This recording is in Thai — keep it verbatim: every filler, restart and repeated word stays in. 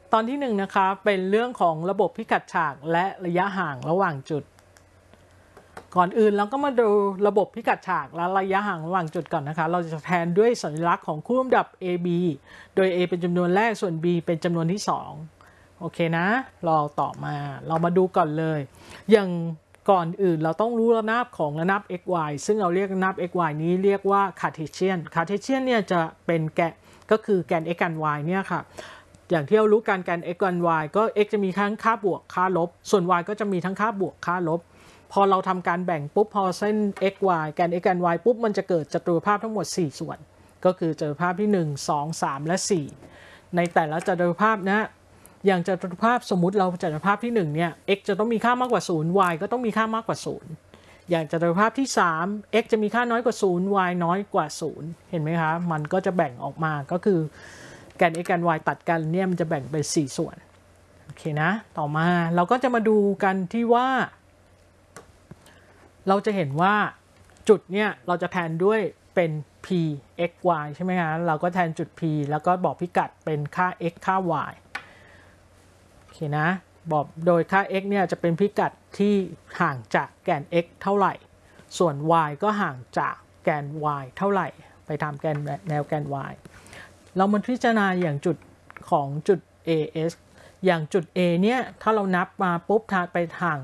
ตอนที่หนึ่งนะคะเป็นเรื่องของระบบพิกัดฉากและระยะห่างระหว่างจุดก่อนอื่นเราก็มาดูระบบพิกัดฉากและระยะห่างระหว่างจุดก่อนนะคะเราจะแทนด้วยสัญลักษณ์ของคู่ลำดับ เอ บี โดย A เป็นจำนวนแรกส่วน B เป็นจำนวนที่สองโอเคนะเราต่อมาเรามาดูก่อนเลยอย่างก่อนอื่นเราต้องรู้ระนาบของระนาบ x y ซึ่งเราเรียกระนาบ x y นี้เรียกว่า Cartesian Cartesian เนี่ยจะเป็นแกนก็คือแกน x แกน y เนี่ยค่ะอย่างที่เรารู้กันแกน x แกน y ก็ x จะมีทั้งค่าบวกค่าลบส่วน y ก็จะมีทั้งค่าบวกค่าลบพอเราทำการแบ่งปุ๊บพอเส้น x y แกน x แกน y ปุ๊บมันจะเกิดจตุรภาพทั้งหมดสี่ส่วนก็คือจตุรภาพที่หนึ่ง สอง สาม และสี่ในแต่ละจตุรภาพนะอย่างจตุรภาพสมมุติเราจตุรภาพที่หนึ่งเนี่ย x จะต้องมีค่ามากกว่าศูนย์ y ก็ต้องมีค่ามากกว่าศูนย์อย่างจตุรภาพที่สาม x จะมีค่าน้อยกว่าศูนย์ y น้อยกว่าศูนย์เห็นไหมคะมันก็จะแบ่งออกมาก็คือแกน x แกน y ตัดกันเนี่ยมันจะแบ่งเป็นสี่ส่วนโอเคนะต่อมาเราก็จะมาดูกันที่ว่าเราจะเห็นว่าจุดเนี่ยเราจะแทนด้วยเป็น p x y ใช่ไหมคะเราก็แทนจุด p แล้วก็บอกพิกัดเป็นค่า x ค่า y โอเคนะบอกโดยค่า x เนี่ยจะเป็นพิกัดที่ห่างจากแกน x เท่าไหร่ส่วน y ก็ห่างจากแกน y เท่าไหร่ไปทำแกนแนวแกน y เรามาพิจารณาอย่างจุดของจุด เอ เอส อย่างจุด A เนี่ยถ้าเรานับมาปุ๊บไปห่าง